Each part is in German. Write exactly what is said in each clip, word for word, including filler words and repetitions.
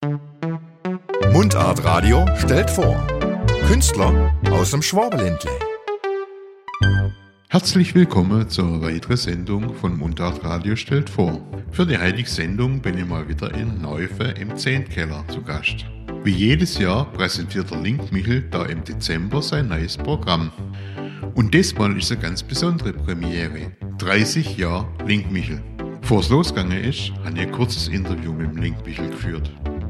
Mundart Radio stellt vor. Künstler aus dem Schwabenländle. Herzlich willkommen zur weiteren Sendung von Mundart Radio stellt vor. Für die heutige Sendung bin ich mal wieder in Neufe im Zehntkeller zu Gast. Wie jedes Jahr präsentiert der Link Michel da im Dezember sein neues Programm. Und diesmal ist eine ganz besondere Premiere. dreißig Jahre Link Michel. Bevor es losgegangen ist, habe ich ein kurzes Interview mit dem Link Michel geführt.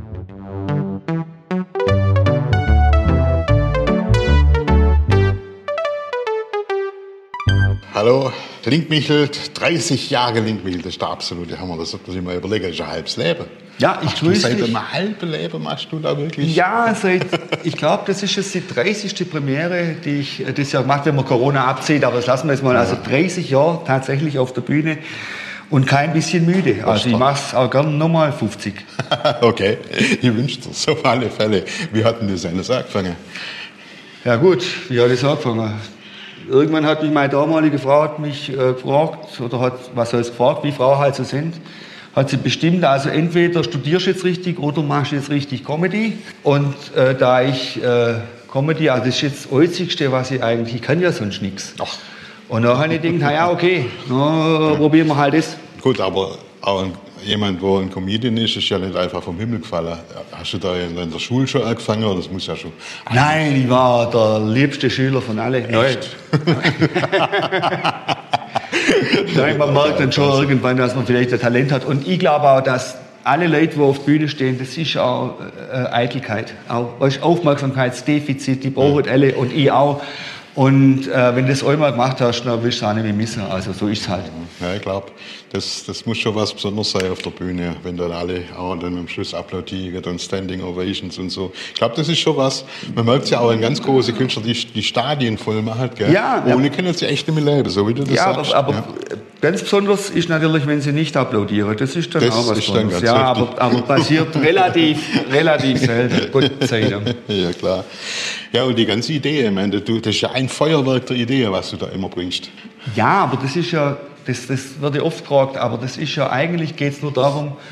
Hallo, Link Michel, dreißig Jahre Link Michel, das ist der absolute Hammer. Das sollte man sich mal überlegen, das ist ein halbes Leben. Ja, ich grüße Seit dich. einem halben Leben machst du da wirklich? Ja, seit, ich glaube, das ist jetzt die dreißigste Premiere, die ich das Jahr gemacht habe, wenn man Corona abzieht, aber das lassen wir jetzt mal. Also dreißig Jahre tatsächlich auf der Bühne und kein bisschen müde. Also ich mache es auch gerne nochmal fünfzig. Okay, ich wünsche dir so auf alle Fälle. Wie hat denn das alles angefangen? Ja gut, wie hat das angefangen? Irgendwann hat mich meine damalige Frau hat mich äh, gefragt, oder hat, was heißt gefragt, wie Frauen halt so sind, hat sie bestimmt, also entweder studierst du jetzt richtig oder machst du jetzt richtig Comedy. Und äh, da ich äh, Comedy, also das ist jetzt das Einzigste, was ich eigentlich, ich kann ja sonst nichts. Ach. Und dann habe ich gedacht, na ja, okay, na, probieren wir halt das. Gut, aber auch ein, jemand, der ein Comedian ist, ist ja nicht einfach vom Himmel gefallen. Hast du da in, in der Schule schon angefangen oder das muss ja schon... Nein, ich war der liebste Schüler von allen. Echt? Nein, man merkt dann schon irgendwann, dass man vielleicht ein Talent hat. Und ich glaube auch, dass alle Leute, die auf der Bühne stehen, das ist auch äh, Eitelkeit. Auch weißt, Aufmerksamkeitsdefizit, die brauchen alle und ich auch. Und äh, wenn du das einmal gemacht hast, dann willst du es auch nicht mehr missen. Also so ist es halt. Ja, ich glaube, das, das muss schon was Besonderes sein auf der Bühne, wenn dann alle auch dann am Schluss applaudieren und Standing Ovations und so. Ich glaube, das ist schon was. Man merkt ja auch in ganz große Künstler, die die Stadien voll machen, gell? Ja, ohne ja. können sie echt nicht mehr leben, so wie du das ja, sagst. aber, aber ja. ganz besonders ist natürlich, wenn sie nicht applaudieren. Das ist dann Das auch was ist dann Besonderes. ganz Ja, heftig. aber, aber passiert relativ, relativ selten. Gott sei Dank. Ja, klar. Ja, und die ganze Idee, ich meine, du, das ist ja ein Feuerwerk der Idee, was du da immer bringst. Ja, aber das ist ja, das, das wird ja oft gefragt, aber das ist ja, eigentlich geht es nur darum,